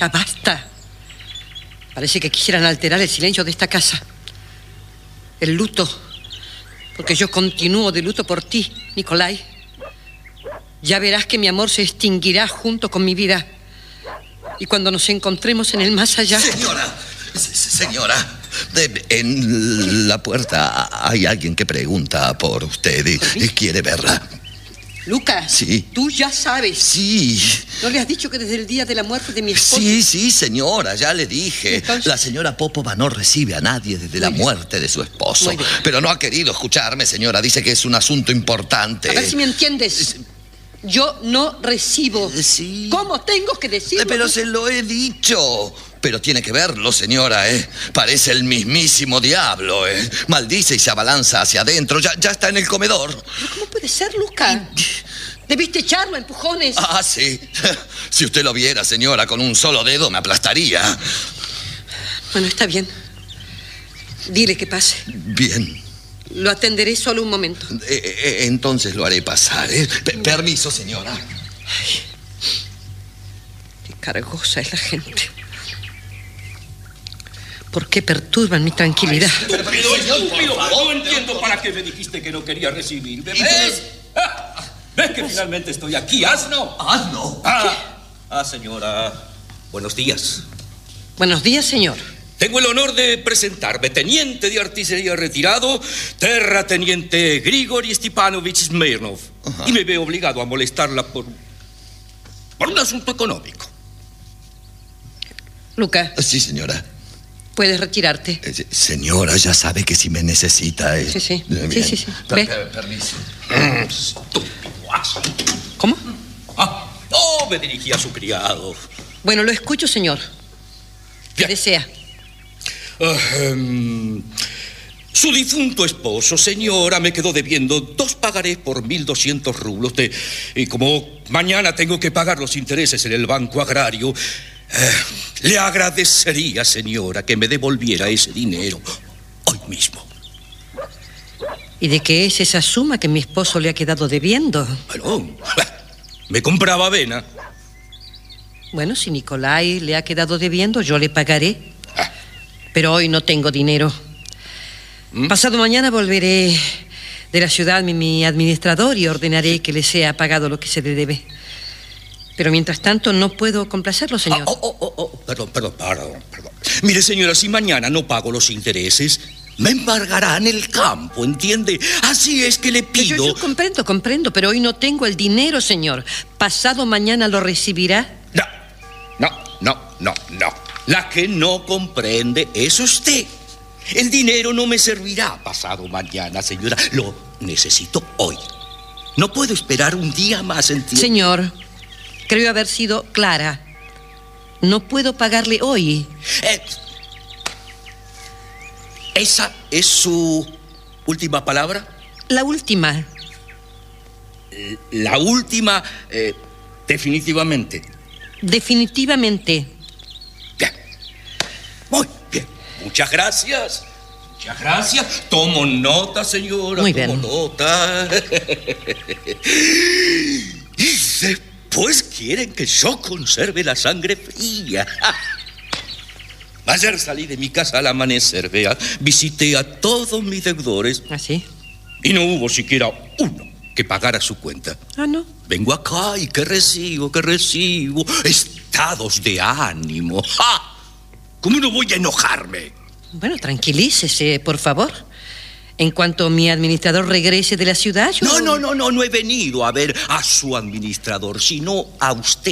Ya basta. Parece que quisieran alterar el silencio de esta casa. El luto, porque yo continúo de luto por ti, Nikolai. Ya verás que mi amor se extinguirá junto con mi vida. Y cuando nos encontremos en el más allá... Señora, en la puerta hay alguien que pregunta por usted y quiere verla. Lucas, sí. Tú ya sabes. Sí. ¿No le has dicho que desde el día de la muerte de mi esposo? Sí, señora, ya le dije. ¿Entonces? La señora Popova no recibe a nadie desde la muerte de su esposo. Pero no ha querido escucharme, señora. Dice que es un asunto importante. A ver si me entiendes. Yo no recibo. Sí. ¿Cómo tengo que decirlo? Pero se lo he dicho. Pero tiene que verlo, señora, Parece el mismísimo diablo, Maldice y se abalanza hacia adentro. Ya está en el comedor. ¿Pero cómo puede ser, Lucas? Debiste echarlo a empujones. Ah, sí. Si usted lo viera, señora, con un solo dedo me aplastaría. Bueno, está bien. Dile que pase. Bien. Lo atenderé solo un momento. Entonces lo haré pasar, Permiso, señora. Ay, qué cargosa es la gente. ¿Por qué perturban mi tranquilidad? Estúpido. No entiendo para qué me dijiste que no quería recibirme. ¿Ves? ¿Ves que finalmente estoy aquí, asno? ¿Asno? Señora. Buenos días. Buenos días, señor. Tengo el honor de presentarme, teniente de artillería retirado, terrateniente Grigori Stepanovich Smirnov. Y me veo obligado a molestarla por un asunto económico. Lucas. Sí, señora. Puedes retirarte. Señora, ya sabe que si me necesita... Sí. Sí. Permiso. Estúpido asno. ¿Cómo? No, me dirigí a su criado. Bueno, lo escucho, señor. ¿Qué desea? Su difunto esposo, señora, me quedó debiendo 2 pagarés por 1.200 rublos. Y como mañana tengo que pagar los intereses en el Banco Agrario, le agradecería, señora, que me devolviera ese dinero hoy mismo. ¿Y de qué es esa suma que mi esposo le ha quedado debiendo? Bueno, me compraba avena. Bueno, si Nikolai le ha quedado debiendo, yo le pagaré. Pero hoy no tengo dinero. Pasado mañana volveré de la ciudad mi administrador y ordenaré que le sea pagado lo que se le debe. Pero mientras tanto no puedo complacerlo, señor. Perdón. Mire, señora, si mañana no pago los intereses, me embargarán el campo, ¿entiende? Así es que le pido... Yo comprendo, pero hoy no tengo el dinero, señor. ¿Pasado mañana lo recibirá? No. La que no comprende es usted. El dinero no me servirá pasado mañana, señora. Lo necesito hoy. No puedo esperar un día más, ¿entiende? Señor, creo haber sido clara. No puedo pagarle hoy. ¿Esa es su última palabra? La última. La última, definitivamente. Definitivamente. Bien. Muy bien. Muchas gracias. Tomo nota, señora. Muy bien. Tomo nota. Y después quieren que yo conserve la sangre fría. Ayer salí de mi casa al amanecer, vea. Visité a todos mis deudores. ¿Ah, sí? Y no hubo siquiera uno que pagara su cuenta. Ah, ¿no? Vengo acá y ¿qué recibo? Estados de ánimo. ¡Ja! ¿Cómo no voy a enojarme? Bueno, tranquilícese, por favor. En cuanto mi administrador regrese de la ciudad, yo... No he venido a ver a su administrador, sino a usted.